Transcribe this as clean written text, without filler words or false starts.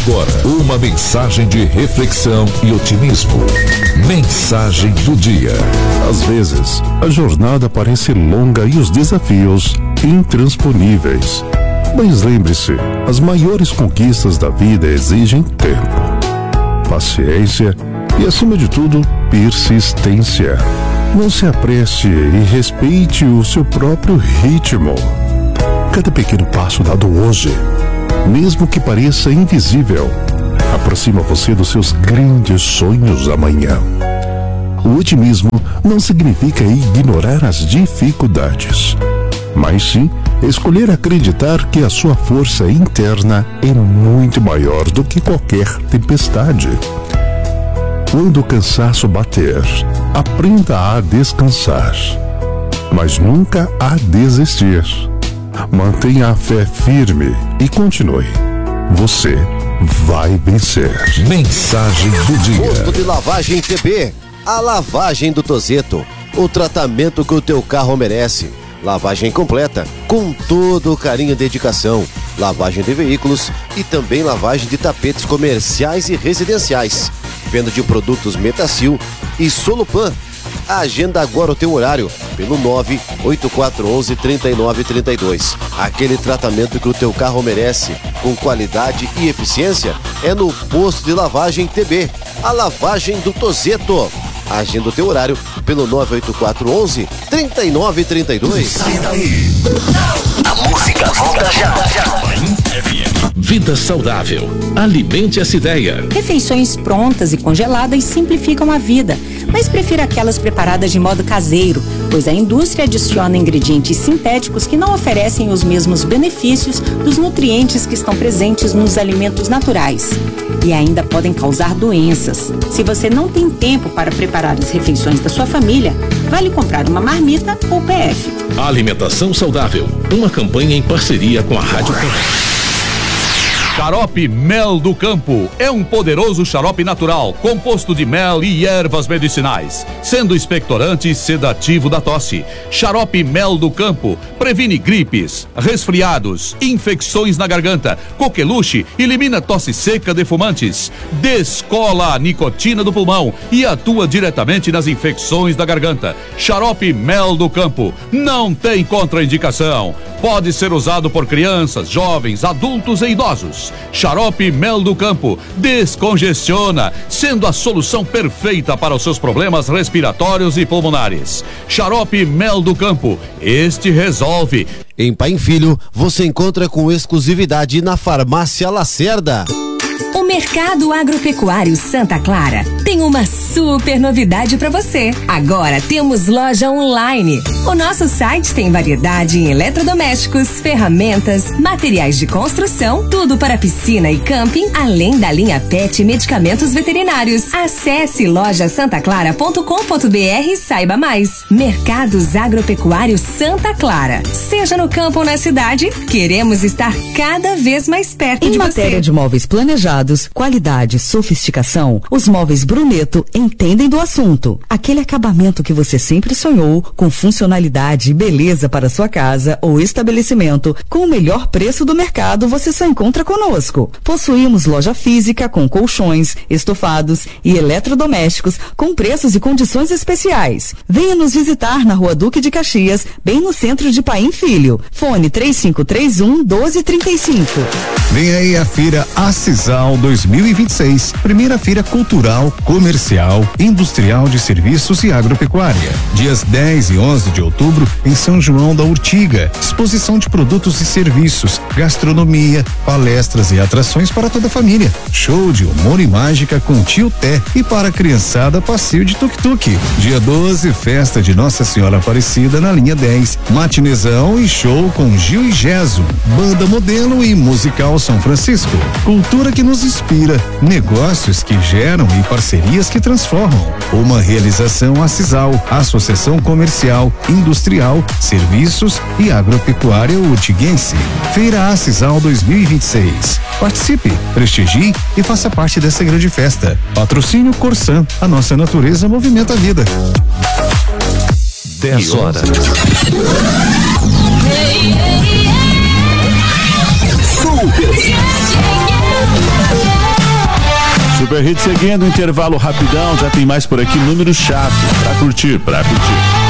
agora uma mensagem de reflexão e otimismo. Mensagem do dia. Às vezes, a jornada parece longa e os desafios intransponíveis. Mas lembre-se, as maiores conquistas da vida exigem tempo, paciência e, acima de tudo, persistência. Não se apresse e respeite o seu próprio ritmo. Cada pequeno passo dado hoje, mesmo que pareça invisível, aproxima você dos seus grandes sonhos amanhã. O otimismo não significa ignorar as dificuldades, mas sim escolher acreditar que a sua força interna é muito maior do que qualquer tempestade. Quando o cansaço bater, aprenda a descansar, mas nunca a desistir. Mantenha a fé firme e continue. Você vai vencer. Mensagem do dia. Posto de lavagem TB, a lavagem do Tozeto, o tratamento que o teu carro merece. Lavagem completa, com todo o carinho e dedicação. Lavagem de veículos e também lavagem de tapetes comerciais e residenciais. Venda de produtos Metacil e Solupan. Agenda agora o teu horário pelo 98411-3932. Aquele tratamento que o teu carro merece, com qualidade e eficiência, é no Posto de Lavagem TB, a lavagem do Tozeto. Agenda o teu horário pelo 98411-3932. Sai daí! A música volta já. Vida saudável. Alimente essa ideia. Refeições prontas e congeladas simplificam a vida, mas prefira aquelas preparadas de modo caseiro, pois a indústria adiciona ingredientes sintéticos que não oferecem os mesmos benefícios dos nutrientes que estão presentes nos alimentos naturais. E ainda podem causar doenças. Se você não tem tempo para preparar as refeições da sua família, vale comprar uma marmita ou PF. Alimentação saudável. Uma campanha em parceria com a Rádio Campo. Xarope Mel do Campo é um poderoso xarope natural, composto de mel e ervas medicinais, sendo expectorante e sedativo da tosse. Xarope Mel do Campo previne gripes, resfriados, infecções na garganta, coqueluche, elimina tosse seca de fumantes, descola a nicotina do pulmão e atua diretamente nas infecções da garganta. Xarope Mel do Campo não tem contraindicação. Pode ser usado por crianças, jovens, adultos e idosos. Xarope Mel do Campo descongestiona, sendo a solução perfeita para os seus problemas respiratórios e pulmonares. Xarope Mel do Campo, este resolve. Em Paim Filho, você encontra com exclusividade na Farmácia Lacerda. O Mercado Agropecuário Santa Clara tem uma super novidade para você. Agora temos loja online. O nosso site tem variedade em eletrodomésticos, ferramentas, materiais de construção, tudo para piscina e camping, além da linha PET e medicamentos veterinários. Acesse lojasantaclara.com.br e saiba mais. Mercados Agropecuários Santa Clara. Seja no campo ou na cidade, queremos estar cada vez mais perto de você. Em matéria de móveis planejados, qualidade e sofisticação, os móveis Bruneto entendem do assunto. Aquele acabamento que você sempre sonhou, com funcionalidade e beleza para sua casa ou estabelecimento, com o melhor preço do mercado, você só encontra conosco. Possuímos loja física com colchões, estofados e eletrodomésticos com preços e condições especiais. Venha nos visitar na Rua Duque de Caxias, bem no centro de Paim Filho. Fone 3531-1235. Vem aí a Feira Acisal 2026, primeira feira cultural, comercial, industrial de serviços e agropecuária. Dias 10 e 11 de outubro em São João da Urtiga. Exposição de produtos e serviços, gastronomia, palestras e atrações para toda a família. Show de humor e mágica com Tio Té e para a criançada passeio de tuk-tuk. Dia 12, festa de Nossa Senhora Aparecida na linha 10. Matinezão e show com Gil e Gesso. Banda modelo e musical São Francisco. Cultura que nos inspira, negócios que geram e parcerias que transformam. Uma realização Acisal, Associação Comercial, Industrial, Serviços e Agropecuária Urtiguense. Feira Acisal 2026. Participe, prestigie e faça parte dessa grande festa. Patrocínio Corsan, a nossa natureza movimenta a vida. 10 horas. Super Super Hits seguindo, intervalo rapidão, já tem mais por aqui, número chato, pra curtir.